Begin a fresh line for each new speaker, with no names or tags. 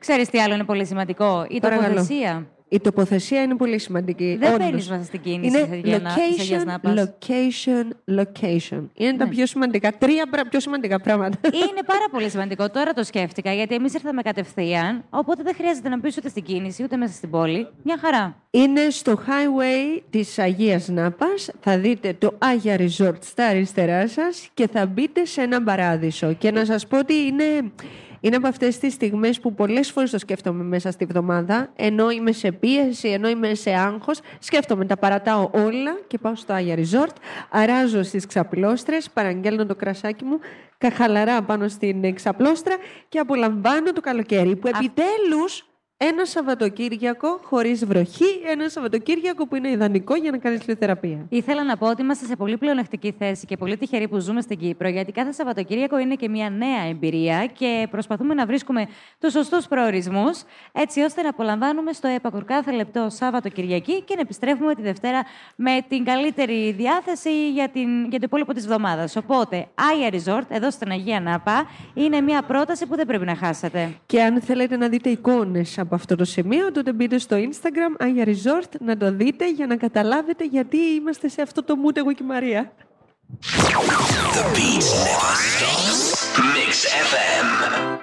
Ξέρεις τι άλλο είναι πολύ σημαντικό? Η τοποθεσία.
Η τοποθεσία είναι πολύ σημαντική.
Δεν μπαίνεις μέσα στην κίνηση της Αγίας Νάπας.
Location. Είναι τα πιο σημαντικά, πιο σημαντικά πράγματα.
Είναι πάρα πολύ σημαντικό. Τώρα το σκέφτηκα, γιατί εμείς ήρθαμε κατευθείαν, οπότε δεν χρειάζεται να μπεις ούτε στην κίνηση, ούτε μέσα στην πόλη. Μια χαρά.
Είναι στο highway της Αγίας Νάπας. Θα δείτε το Άγια Resort στα αριστερά σας και θα μπείτε σε έναν παράδεισο. Και να σας πω ότι είναι από αυτές τις στιγμές που πολλές φορές το σκέφτομαι μέσα στη βδομάδα, ενώ είμαι σε πίεση, ενώ είμαι σε άγχος, σκέφτομαι, τα παρατάω όλα και πάω στο Άγια Resort, αράζω στις ξαπλώστρες, παραγγέλνω το κρασάκι μου, χαλαρά πάνω στην ξαπλώστρα και απολαμβάνω το καλοκαίρι, που επιτέλους ένα Σαββατοκύριακο χωρίς βροχή, ένα Σαββατοκύριακο που είναι ιδανικό για να κάνεις θεραπεία.
Ήθελα να πω ότι είμαστε σε πολύ πλεονεκτική θέση και πολύ τυχεροί που ζούμε στην Κύπρο, γιατί κάθε Σαββατοκύριακο είναι και μια νέα εμπειρία και προσπαθούμε να βρίσκουμε τους σωστούς προορισμούς, έτσι ώστε να απολαμβάνουμε στο επακουρκάθε λεπτό Σαββατοκυριακή και να επιστρέφουμε τη Δευτέρα με την καλύτερη διάθεση για το υπόλοιπο της εβδομάδας. Οπότε, Άγια Resort, εδώ στην Αγία Νάπα, είναι μια πρόταση που δεν πρέπει να χάσετε.
Και αν θέλετε να δείτε εικόνες από αυτό το σημείο, τότε μπείτε στο Instagram Άγια Resort να το δείτε για να καταλάβετε γιατί είμαστε σε αυτό το mood εγώ και η Μαρία. The beat never stops. Mix FM.